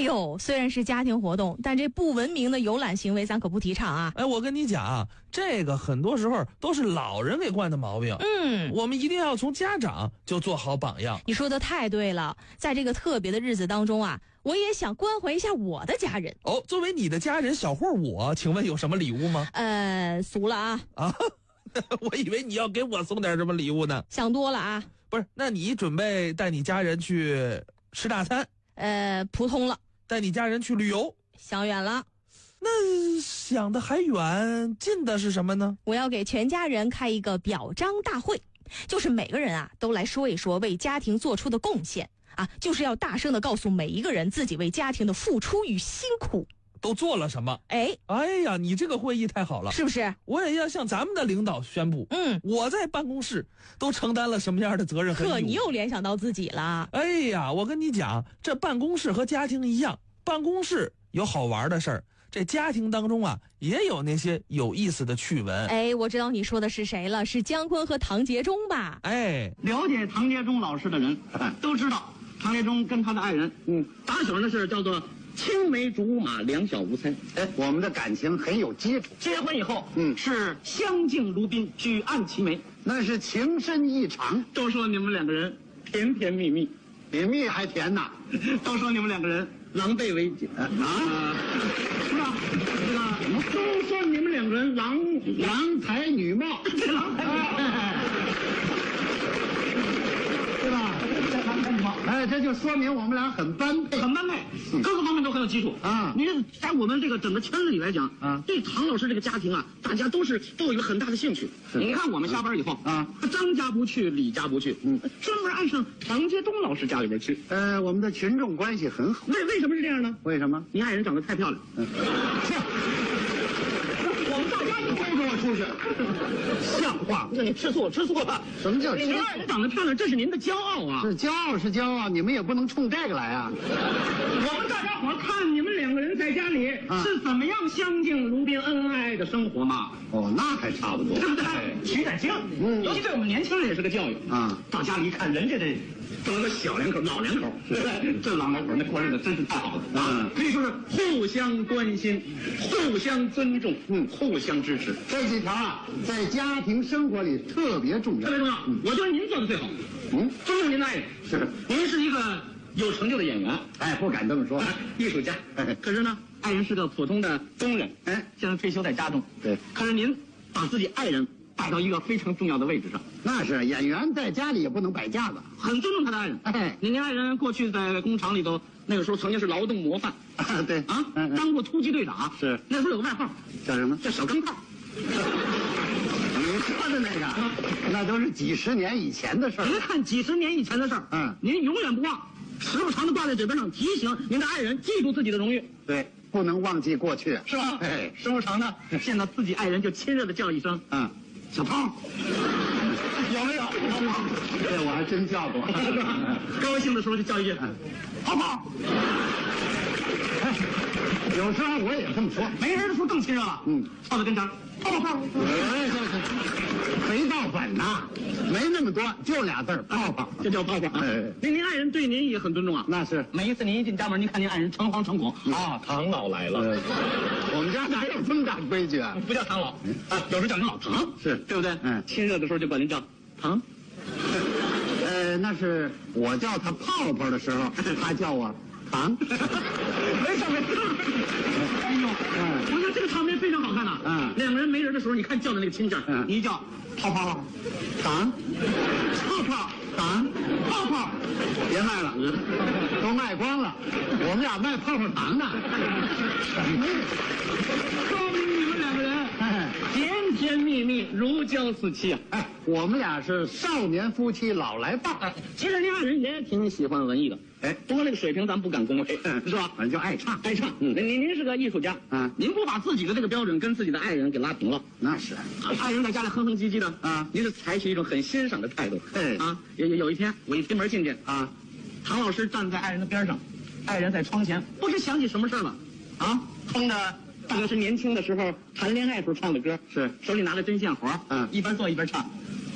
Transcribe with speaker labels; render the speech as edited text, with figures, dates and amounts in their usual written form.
Speaker 1: 呦，虽然是家庭活动，但这不文明的游览行为咱可不提倡啊。
Speaker 2: 我跟你讲，这个很多时候都是老人给惯的毛病。我们一定要从家长就做好榜样。
Speaker 1: 你说的太对了，在这个特别的日子当中啊，我也想关怀一下我的家人。
Speaker 2: 作为你的家人，小霍我请问有什么礼物吗？
Speaker 1: 俗了啊。
Speaker 2: 我以为你要给我送点什么礼物呢。
Speaker 1: 想多了啊。
Speaker 2: 不是，那你准备带你家人去吃大餐？
Speaker 1: 普通了。
Speaker 2: 带你家人去旅游？
Speaker 1: 想远了。
Speaker 2: 那想的还远，近的是什么呢？
Speaker 1: 我要给全家人开一个表彰大会，就是每个人啊都来说一说为家庭做出的贡献啊，就是要大声的告诉每一个人自己为家庭的付出与辛苦
Speaker 2: 都做了什么。
Speaker 1: 哎
Speaker 2: 呀，你这个会议太好了，
Speaker 1: 是不是？
Speaker 2: 我也要向咱们的领导宣布，我在办公室都承担了什么样的责任和义务。
Speaker 1: 你又联想到自己了。
Speaker 2: 我跟你讲，这办公室和家庭一样，办公室有好玩的事儿，这家庭当中啊也有那些有意思的趣闻。
Speaker 1: 我知道你说的是谁了，是姜昆和唐杰忠吧？
Speaker 3: 了解唐杰忠老师的人都知道，唐杰忠跟他的爱人打小那是叫做青梅竹马，两小无猜。
Speaker 4: 我们的感情很有基础。
Speaker 3: 结婚以后是相敬如宾，举案齐眉，
Speaker 4: 那是情深意长。
Speaker 3: 都说你们两个人甜甜蜜蜜，
Speaker 4: 比蜜还甜呐。
Speaker 3: 都说你们两个人狼狈为奸是吧？都说你们两个人郎才女貌，郎才女貌，对吧？郎才女貌，
Speaker 4: 这就说明我们俩很般配，
Speaker 3: 很般配，各个方面都很有基础啊。你这在我们这个整个圈子里来讲对唐老师这个家庭啊，大家都有一个很大的兴趣。你看我们下班以后张家不去，李家不去，专门爱上唐杰忠老师家里边去。
Speaker 4: 我们的群众关系很好。
Speaker 3: 为什么是这样呢？
Speaker 4: 为什么？
Speaker 3: 你爱人长得太漂亮。我们大家一都给我出去，像话吗？你吃醋了？
Speaker 4: 什么叫吃醋？
Speaker 3: 您爱人长得漂亮，这是您的骄傲啊！
Speaker 4: 是骄傲，你们也不能冲这个来啊！
Speaker 3: 我们大家伙看你们两个人在家里是怎么样相敬如宾、恩爱的生活嘛？
Speaker 4: 那还差不多，
Speaker 3: 对不对？取点经，尤其对我们年轻人也是个教育啊！到家里一看，人家这都是个小两口、老两口，这老两口那过日子真是太好了啊！可以说是互相关心、互相尊重、互相支持。
Speaker 4: 这几条啊，在家庭生活里特别重要，
Speaker 3: 特别重要。我觉得您做的最好。尊重您的爱人，
Speaker 4: 是
Speaker 3: 您是一个有成就的演员，
Speaker 4: 不敢这么说，
Speaker 3: 艺术家。可是呢，爱人是个普通的工人，现在退休在家中。
Speaker 4: 对，
Speaker 3: 可是您把自己爱人摆到一个非常重要的位置上。
Speaker 4: 那是演员在家里也不能摆架子，
Speaker 3: 很尊重他的爱人。您爱人过去在工厂里头，那个时候曾经是劳动模范。
Speaker 4: 对
Speaker 3: 啊，当过突击队长。
Speaker 4: 是，
Speaker 3: 那时候有个外号
Speaker 4: 叫什么？
Speaker 3: 叫小钢炮。
Speaker 4: 你说的那个，那都是几十年以前的事儿。
Speaker 3: 别看几十年以前的事儿，您永远不忘，时不常的挂在嘴边上，提醒您的爱人记住自己的荣誉。
Speaker 4: 对，不能忘记过去，
Speaker 3: 是吧？时不常的见到自己爱人就亲热的叫一声小胖，有没有？
Speaker 4: 这我还真叫过。
Speaker 3: 高兴的时候就叫一句泡泡。
Speaker 4: 有时候我也这么说，
Speaker 3: 没人的时候更亲热了。凑到跟前，泡泡泡。
Speaker 4: 肥皂粉呐，没那么多，就俩字儿泡泡，
Speaker 3: 这叫泡泡。您爱人对您也很尊重啊。
Speaker 4: 那是，
Speaker 3: 每一次您一进家门，您看您爱人诚惶诚恐唐老来了。
Speaker 4: 我们家哪有这么大规矩啊？
Speaker 3: 不叫唐老有时候叫您老唐，
Speaker 4: 是
Speaker 3: 对不对？亲热的时候就管您叫唐。
Speaker 4: 那是我叫他泡泡的时候，他叫我唐。
Speaker 3: 没事。哎呦，我觉得这个场面非常好看呐。两个人没人的时候，你看叫的那个亲劲儿，你一叫泡泡糖，泡泡糖，泡泡，
Speaker 4: 别卖了，都卖光了。我们俩卖泡泡糖呢。
Speaker 3: 说明你们两个人甜甜蜜蜜，如胶似漆啊！
Speaker 4: 我们俩是少年夫妻老来伴。
Speaker 3: 其实您爱人也挺喜欢文艺的，不过那个水平咱不敢恭维，是吧？
Speaker 4: 反正就爱唱。
Speaker 3: 您是个艺术家，您不把自己的这个标准跟自己的爱人给拉平了，
Speaker 4: 那是。
Speaker 3: 爱人在家里哼哼唧唧的您是采取一种很欣赏的态度。有一天我一推门进去唐老师站在爱人的边上，爱人在窗前，不知想起什么事了哼着大概是年轻的时候谈恋爱时候唱的歌，
Speaker 4: 是
Speaker 3: 手里拿着针线活，一边做一边唱。